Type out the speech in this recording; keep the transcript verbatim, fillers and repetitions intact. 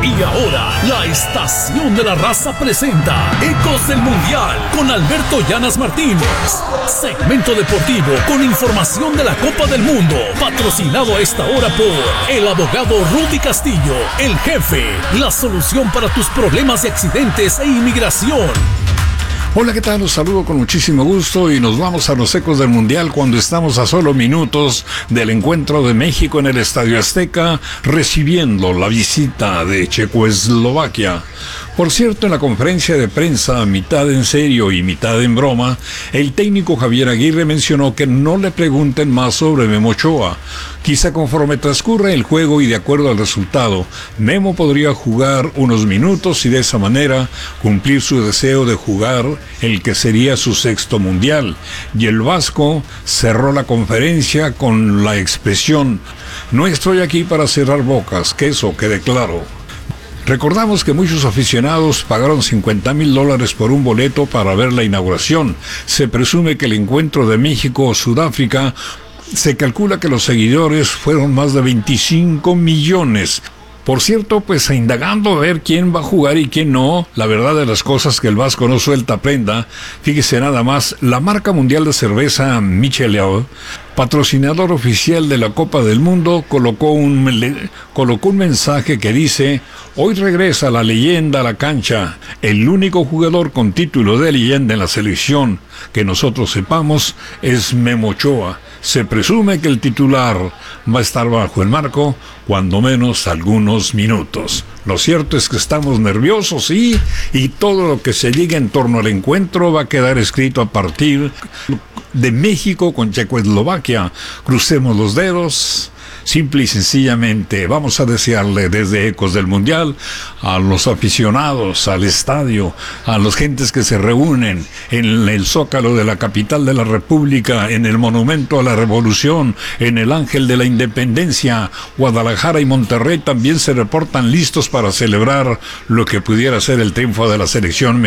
Y ahora, la Estación de la Raza presenta Ecos del Mundial con Alberto Llanas Martínez. Segmento deportivo con información de la Copa del Mundo. Patrocinado a esta hora por el abogado Rudy Castillo, el jefe. La solución para tus problemas de accidentes e inmigración. Hola, ¿qué tal? Los saludo con muchísimo gusto y nos vamos a los Ecos del Mundial cuando estamos a solo minutos del encuentro de México en el Estadio Azteca, recibiendo la visita de Checoslovaquia. Por cierto, en la conferencia de prensa, mitad en serio y mitad en broma, el técnico Javier Aguirre mencionó que no le pregunten más sobre Memo Ochoa. Quizá conforme transcurra el juego y de acuerdo al resultado, Memo podría jugar unos minutos y de esa manera cumplir su deseo de jugar el que sería su sexto mundial. Y el vasco cerró la conferencia con la expresión: no estoy aquí para cerrar bocas, que eso quede claro. Recordamos que muchos aficionados pagaron cincuenta mil dólares por un boleto para ver la inauguración. Se presume que el encuentro de México-Sudáfrica, se calcula que los seguidores fueron más de veinticinco millones. Por cierto, pues indagando a ver quién va a jugar y quién no, la verdad de las cosas que el vasco no suelta prenda. Fíjese nada más, la marca mundial de cerveza Michelob, patrocinador oficial de la Copa del Mundo, colocó un, colocó un mensaje que dice: hoy regresa la leyenda a la cancha, el único jugador con título de leyenda en la selección que nosotros sepamos es Memo Ochoa. Se presume que el titular va a estar bajo el marco, cuando menos algunos minutos. Lo cierto es que estamos nerviosos, sí, y todo lo que se diga en torno al encuentro va a quedar escrito a partir de México con Checoslovaquia. Crucemos los dedos. Simple y sencillamente vamos a desearle desde Ecos del Mundial a los aficionados, al estadio, a las gentes que se reúnen en el Zócalo de la capital de la República, en el Monumento a la Revolución, en el Ángel de la Independencia. Guadalajara y Monterrey también se reportan listos para celebrar lo que pudiera ser el triunfo de la selección mexicana.